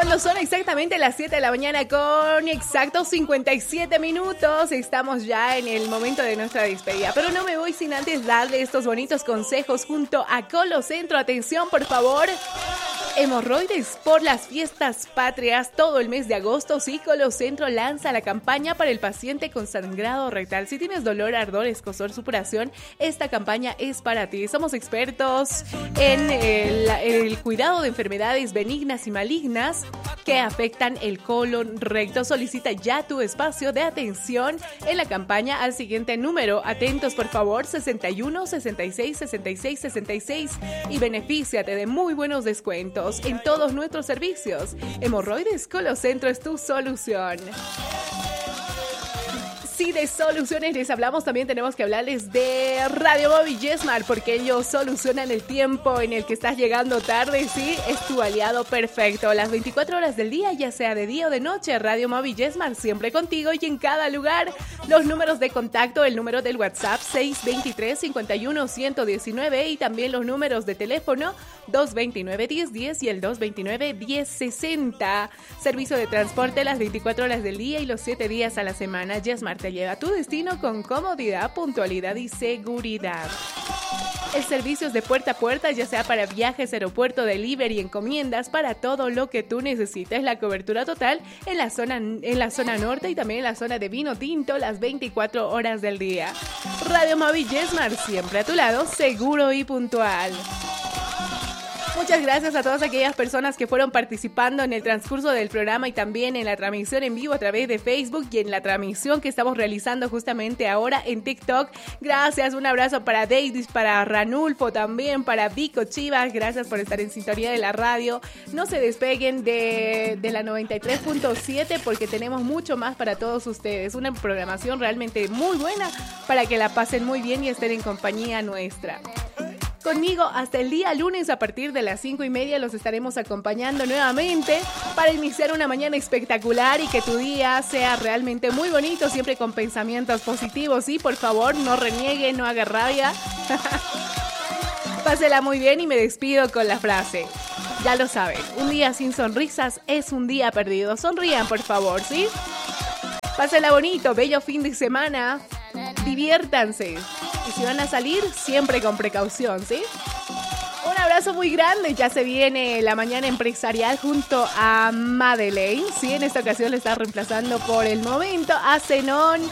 Cuando son exactamente las 7 de la mañana con exactos 57 minutos, estamos ya en el momento de nuestra despedida. Pero no me voy sin antes darle estos bonitos consejos junto a Colocentro. Atención, por favor. Hemorroides por las fiestas patrias todo el mes de agosto. Sí, Colocentro lanza la campaña para el paciente con sangrado rectal. Si tienes dolor, ardor, escozor, supuración, esta campaña es para ti. Somos expertos en el cuidado de enfermedades benignas y malignas que afectan el colon recto. Solicita ya tu espacio de atención en la campaña al siguiente número. Atentos, por favor, 61 66 66 66 y benefíciate de muy buenos descuentos en todos nuestros servicios. Hemorroides, Colocentro es tu solución. Si de soluciones les hablamos, también tenemos que hablarles de Radio Móvil Yesmar, porque ellos solucionan el tiempo en el que estás llegando tarde. Sí, es tu aliado perfecto. Las 24 horas del día, ya sea de día o de noche, Radio Móvil Yesmar siempre contigo y en cada lugar. Los números de contacto, el número del WhatsApp 623-51-119 y también los números de teléfono 229-1010 y el 229-1060. Servicio de transporte las 24 horas del día y los 7 días a la semana. Yesmar te lleva a tu destino con comodidad, puntualidad y seguridad. El servicio es de puerta a puerta, ya sea para viajes, aeropuerto, delivery, encomiendas, para todo lo que tú necesites. La cobertura total en la zona norte y también en la zona de vino tinto las 24 horas del día. Radio Móvil Yesmar, siempre a tu lado, seguro y puntual. Muchas gracias a todas aquellas personas que fueron participando en el transcurso del programa y también en la transmisión en vivo a través de Facebook y en la transmisión que estamos realizando justamente ahora en TikTok. Gracias, un abrazo para Davis, para Ranulfo también, para Vico Chivas. Gracias por estar en sintonía de la radio. No se despeguen de la 93.7 porque tenemos mucho más para todos ustedes. Una programación realmente muy buena para que la pasen muy bien y estén en compañía nuestra. Conmigo hasta el día lunes a partir de las 5:30 los estaremos acompañando nuevamente para iniciar una mañana espectacular y que tu día sea realmente muy bonito, siempre con pensamientos positivos. Y por favor, no reniegue, no haga rabia. Pásela muy bien y me despido con la frase. Ya lo saben, un día sin sonrisas es un día perdido. Sonrían, por favor, ¿sí? Pásela bonito, bello fin de semana. Diviértanse. Y si van a salir, siempre con precaución, ¿sí? Un abrazo muy grande. Ya se viene la mañana empresarial junto a Madeleine. Sí, en esta ocasión le está reemplazando por el momento a Zenón.